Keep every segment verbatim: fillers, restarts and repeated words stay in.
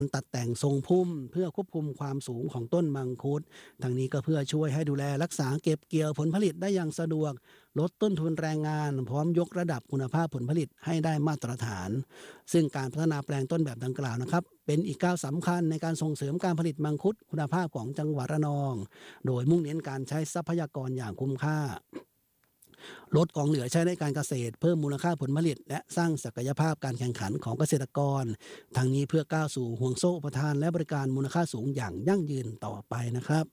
ตัดแต่งทรงพุ่มเพื่อควบคุมความสูงของต้นมังคุดทางนี้ก็เพื่อช่วยให้ดูแลรักษาเก็บเกี่ยวผลผลิตได้อย่างสะดวกลดต้นทุนแรงงานพร้อมยกระดับคุณภาพผลผลิตให้ได้มาตรฐานซึ่งการพัฒนาแปลงต้นแบบดังกล่าวนะครับเป็นอีกก้าวสำคัญในการส่งเสริมการผลิตมังคุดคุณภาพของจังหวัดระนองโดยมุ่งเน้นการใช้ทรัพยากรอย่างคุ้มค่าลดของเหลือใช้ในการเกษตรเพิ่มมูลค่าผลผลิตและสร้างศักยภาพการแข่งขันของเกษตรกรทางนี้เพื่อก้าวสู่ห่วงโซ่อุปทานและบริการมูลค่าสูงอย่างยั่งยืนต่อไปนะครับ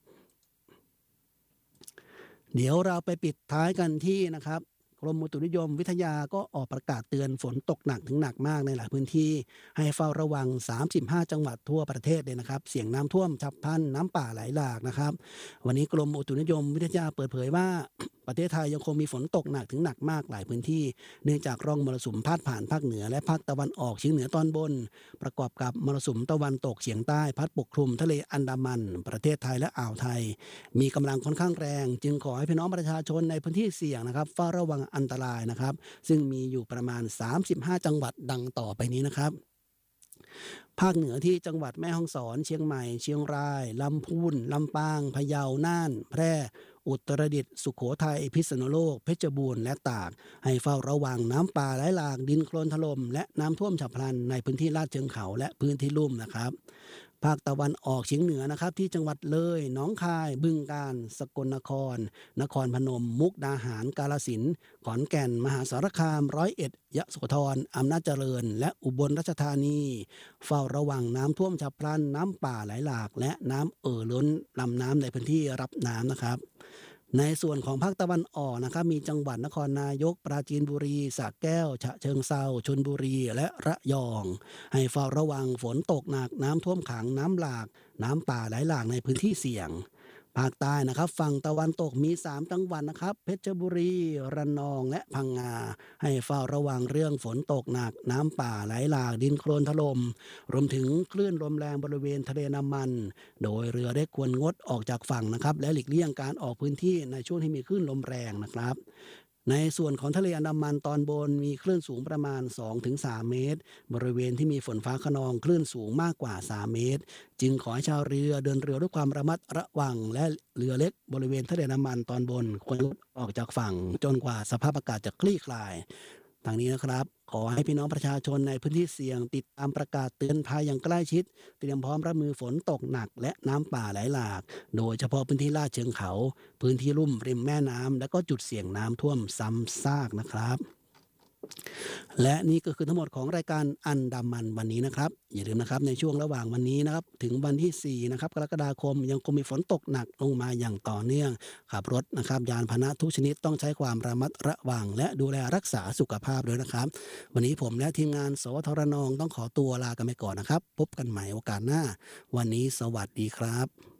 เดี๋ยวเราไปปิดท้ายกันที่นะครับกรมอุตุนิยมวิทยาก็ออกประกาศเตือนฝนตกหนักถึงหนักมากในหลายพื้นที่ให้เฝ้าระวังสามสิบห้าจังหวัดทั่วประเทศเลยนะครับเสี่ยงน้ำท่วมฉับพลันน้ำป่าไหลหลากนะครับวันนี้กรมอุตุนิยมวิทยาเปิดเผยว่าประเทศไทยยังคงมีฝนตกหนักถึงหนักมากหลายพื้นที่เนื่องจากร่องมรสุมพาดผ่านภาคเหนือและภาคตะวันออกเฉียงเหนือตอนบนประกอบกับมรสุมตะวันตกเฉียงใต้พัดปกคลุมทะเลอันดามันประเทศไทยและอ่าวไทยมีกำลังค่อนข้างแรงจึงขอให้พี่น้องประชาชนในพื้นที่เสี่ยงนะครับเฝ้าระวังอันตรายนะครับซึ่งมีอยู่ประมาณสามสิบห้าจังหวัดดังต่อไปนี้นะครับภาคเหนือที่จังหวัดแม่ฮ่องสอนเชียงใหม่เชียงรายลำพูนลำปางพะเยาน่านแพร่อุตรดิตถ์สุโขทัยพิษณุโลกเพชรบูรณ์และตากให้เฝ้าระวังน้ำป่าไหลหลากดินโคลนถล่มและน้ำท่วมฉับพลันในพื้นที่ลาดเชิงเขาและพื้นที่ลุ่มนะครับภาคตะวันออกเฉียงเหนือนะครับที่จังหวัดเลยหนองคายบึงกาฬสกลนครนครพนมมุกดาหารกาฬสินธุ์ขอนแก่นมหาสารคามร้อยเอ็ดยโสธรอำนาจเจริญและอุบลราชธานีเฝ้าระวังน้ำท่วมฉับพลันน้ำป่าไหลหลากและน้ำเอ่อล้นลำน้ำในพื้นที่รับน้ำนะครับในส่วนของภาคตะวันออกนะครับมีจังหวัดนครนายกปราจีนบุรีสระแก้วฉะเชิงเทราชลบุรีและระยองให้เฝ้าระวังฝนตกหนักน้ำท่วมขังน้ำหลากน้ำป่าไหลหลากในพื้นที่เสี่ยงภาคใต้นะครับฝั่งตะวันตกมีสามจังหวัดนะครับเพชรบุรีระนองและพังงาให้เฝ้าระวังเรื่องฝนตกหนักน้ำป่าไหลหลากดินโคลนถล่มรวมถึงคลื่นลมแรงบริเวณทะเลน้ำมันโดยเรือเล็กควรงดออกจากฝั่งนะครับและหลีกเลี่ยงการออกพื้นที่ในช่วงที่มีคลื่นลมแรงนะครับในส่วนของทะเลอันดามันตอนบนมีคลื่นสูงประมาณ สองถึงสาม เมตรบริเวณที่มีฝนฟ้าคะนองคลื่นสูงมากกว่าสามเมตรจึงขอให้ชาวเรือเดินเรือด้วยความระมัดระวังและเรือเล็กบริเวณทะเลน้ำมันตอนบนควรงดออกจากฝั่งจนกว่าสภาพอากาศจะคลี่คลายทางนี้นะครับขอให้พี่น้องประชาชนในพื้นที่เสี่ยงติดตามประกาศเตือนภัยอย่างใกล้ชิดเตรียมพร้อมรับมือฝนตกหนักและน้ำป่าไหลหลากโดยเฉพาะพื้นที่ลาดเชิงเขาพื้นที่ลุ่มริมแม่น้ำและก็จุดเสี่ยงน้ำท่วมซ้ำซากนะครับและนี่ก็คือทั้งหมดของรายการอันดามันวันนี้นะครับอย่าลืมนะครับในช่วงระหว่างวันนี้นะครับถึงวันที่สี่นะครับกรกฎาคมยังคงมีฝนตกหนักลงมาอย่างต่อเนื่องขับรถนะครับยานพาหนะทุกชนิดต้องใช้ความระมัดระวังและดูแลรักษาสุขภาพด้วยนะครับวันนี้ผมและทีมงานสวทรนองต้องขอตัวลากันไปก่อนนะครับพบกันใหม่โอกาสหน้าวันนี้สวัสดีครับ